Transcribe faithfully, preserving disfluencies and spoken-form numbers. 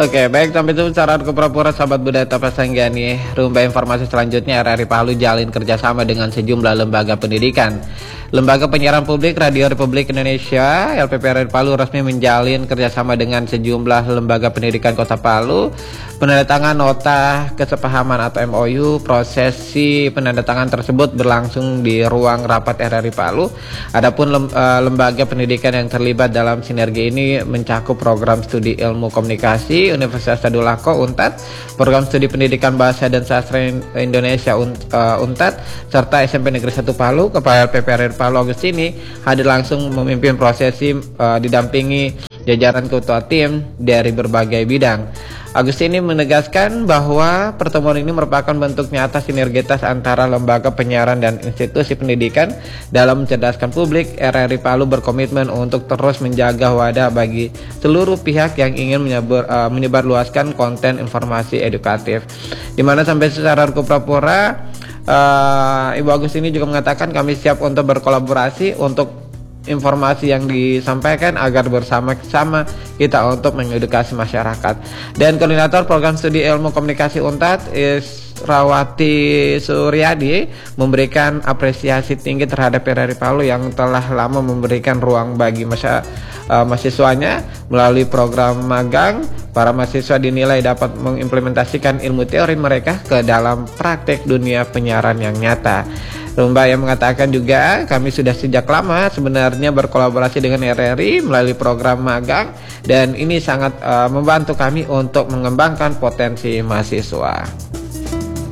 Oke, baik, sampai itu saran Pura-Pura sahabat budaya Tapasanggiani. Rumba informasi selanjutnya, R R I Palu jalin kerjasama dengan sejumlah lembaga pendidikan. Lembaga Penyiaran Publik Radio Republik Indonesia L P P R R I Palu resmi menjalin kerjasama dengan sejumlah lembaga pendidikan Kota Palu. Penandatangan nota kesepahaman atau M O U. Prosesi penandatangan tersebut berlangsung di ruang rapat R R I Palu. Adapun lem, uh, lembaga pendidikan yang terlibat dalam sinergi ini mencakup program studi ilmu komunikasi Universitas Tadulako Untat, program studi pendidikan bahasa dan sastra Indonesia uh, Untat, serta S M P Negeri satu Palu. Kepala L P P R R I Palu Agustini hadir langsung memimpin prosesi uh, didampingi jajaran ketua tim dari berbagai bidang. Agustini menegaskan bahwa pertemuan ini merupakan bentuk nyata sinergitas antara lembaga penyiaran dan institusi pendidikan dalam mencerdaskan publik. R R I Palu berkomitmen untuk terus menjaga wadah bagi seluruh pihak yang ingin menyebar, uh, menyebarluaskan konten informasi edukatif. Dimana sampai secara Pura-Pura, uh, Ibu Agustini juga mengatakan kami siap untuk berkolaborasi untuk informasi yang disampaikan agar bersama-sama kita untuk mengedukasi masyarakat. Dan koordinator program studi ilmu komunikasi Untat Israwati Suryadi memberikan apresiasi tinggi terhadap R R I Palu yang telah lama memberikan ruang bagi masa, uh, mahasiswanya melalui program magang. Para mahasiswa dinilai dapat mengimplementasikan ilmu teori mereka ke dalam praktek dunia penyiaran yang nyata. Rumba yang mengatakan juga kami sudah sejak lama sebenarnya berkolaborasi dengan R R I melalui program magang dan ini sangat uh, membantu kami untuk mengembangkan potensi mahasiswa.